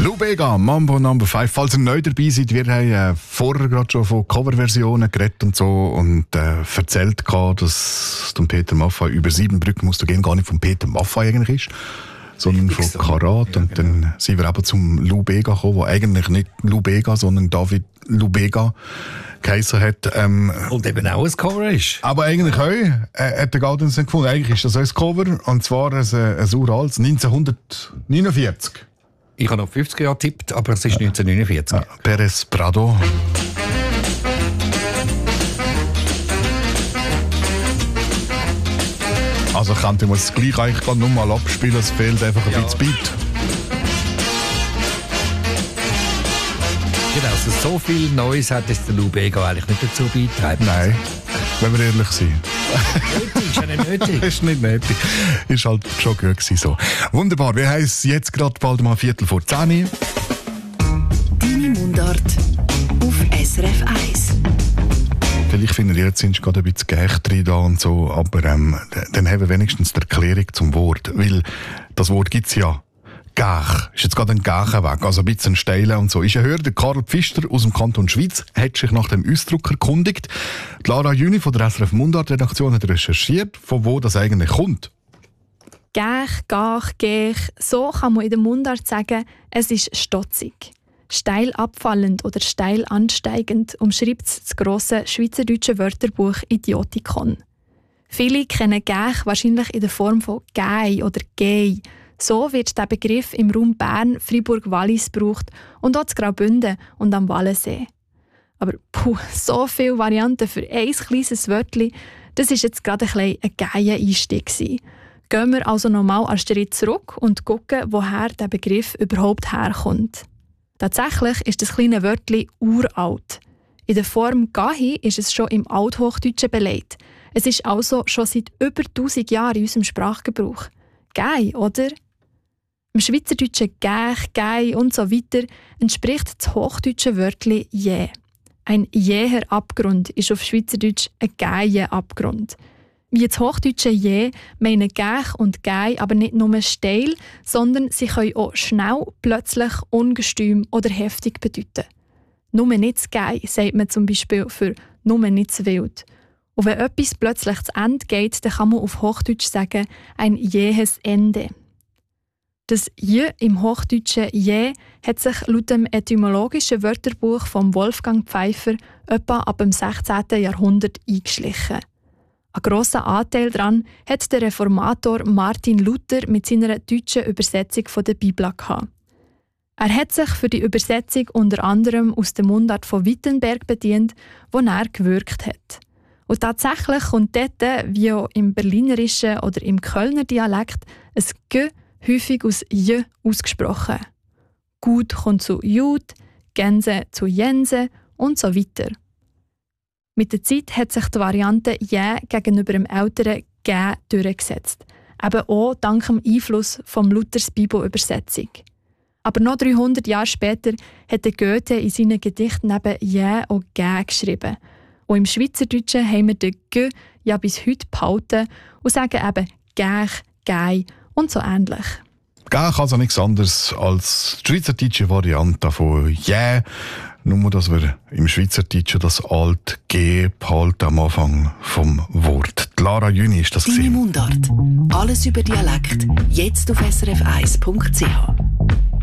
Lou Bega, Mambo No. 5. Falls ihr neu dabei seid, wir haben vorher gerade schon von Coverversionen geredet und so und erzählt, dass Peter Maffay über 7 Brücken musst du gehen, gar nicht von Peter Maffay eigentlich ist, sondern von Karat. Ja, und genau. Dann sind wir eben zum Lou Bega gekommen, der eigentlich nicht Lou Bega, sondern David Lou Bega geheißen hat. Und eben auch ein Cover ist. Aber eigentlich auch, hat der Gaudenz nicht gefunden. Eigentlich ist das auch ein Cover, und zwar ein uraltes, 1949. Ich habe noch 50 Jahre getippt, aber es ist 1949. Ja, Pérez Prado. Also könnte man es gleich eigentlich nur mal abspielen, es fehlt einfach ein bisschen Beat. Genau, also so viel Neues hat jetzt der Lou Bega eigentlich nicht dazu beitragen. Nein, wenn wir ehrlich sind. Ist ja nicht nötig. Ist nicht nötig. Ist halt schon gut gewesen so. Wunderbar, wir haben es jetzt gerade bald mal 10:15. Deine Mundart auf SRF 1. Vielleicht findet ihr jetzt gerade ein bisschen Geächt drin da und so, aber dann haben wir wenigstens die Erklärung zum Wort. Weil das Wort gibt es ja. Gach. Ist jetzt gerade ein Gachenweg, also ein bisschen steiler und so. Ist ein Hörer, der Karl Pfister aus dem Kanton Schwyz, hat sich nach dem Ausdruck erkundigt. Die Lara Jüni von der SRF Mundart-Redaktion hat recherchiert, von wo das eigentlich kommt. Gach, Gach, Gech, so kann man in der Mundart sagen, es ist stotzig. Steil abfallend oder steil ansteigend umschreibt das grosse schweizerdeutsche Wörterbuch Idiotikon. Viele kennen Gach wahrscheinlich in der Form von Gei oder Gei. So wird der Begriff im Raum Bern, Fribourg-Wallis gebraucht und auch in Graubünden und am Wallensee. Aber so viele Varianten für ein kleines Wörtchen, das war jetzt gerade ein geiler Einstieg. Gehen wir also nochmal einen Schritt zurück und schauen, woher der Begriff überhaupt herkommt. Tatsächlich ist das kleine Wörtchen uralt. In der Form Gahi ist es schon im Althochdeutschen belegt. Es ist also schon seit über 1000 Jahren in unserem Sprachgebrauch. Gei, oder? Im Schweizerdeutschen Gäch, Gei und so weiter entspricht das hochdeutsche Wörtchen je. Ein jäher Abgrund ist auf Schweizerdeutsch ein geier Abgrund. Wie das hochdeutsche je meinen Gäch und Gei aber nicht nur steil, sondern sie können auch schnell, plötzlich, ungestüm oder heftig bedeuten. Nur nicht zu Gei sagt man zum Beispiel für nur nicht zu wild. Und wenn etwas plötzlich zu Ende geht, dann kann man auf Hochdeutsch sagen, ein jähes Ende. Das «je» im Hochdeutschen «je» hat sich laut dem etymologischen Wörterbuch von Wolfgang Pfeiffer etwa ab dem 16. Jahrhundert eingeschlichen. Ein grosser Anteil daran hat der Reformator Martin Luther mit seiner deutschen Übersetzung der Bibel gehabt. Er hat sich für die Übersetzung unter anderem aus der Mundart von Wittenberg bedient, wo er gewirkt hat. Und tatsächlich kommt dort, wie auch im berlinerischen oder im Kölner Dialekt, ein «g» häufig aus «j» ausgesprochen. Gut kommt zu «jud», Gänse zu «jense» und so weiter. Mit der Zeit hat sich die Variante «jä» gegenüber dem älteren «gä» durchgesetzt. Eben auch dank dem Einfluss von Luthers Bibelübersetzung. Aber noch 300 Jahre später hat Goethe in seinen Gedichten neben «jä» und «gä» geschrieben. Und im Schweizerdeutschen haben wir den «g» ja bis heute behalten und sagen eben «gäch», «gei» und so ähnlich. Gäch also nichts anderes als die schweizerdeutsche Variante von «jä», nur dass wir im Schweizerdeutschen das alte «g» behalten am Anfang vom Wort. Die Lara Jüni ist das. Deine Mundart. Alles über Dialekt. Jetzt auf srf1.ch.